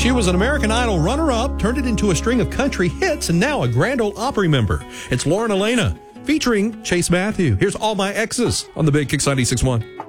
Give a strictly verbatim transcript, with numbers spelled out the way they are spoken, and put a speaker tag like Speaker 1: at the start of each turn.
Speaker 1: She was an American Idol runner-up, turned it into a string of country hits, and now a Grand Ole Opry member. It's Lauren Elena, featuring Chase Matthew. Here's All My Exes on the Big Kix ninety-six point one.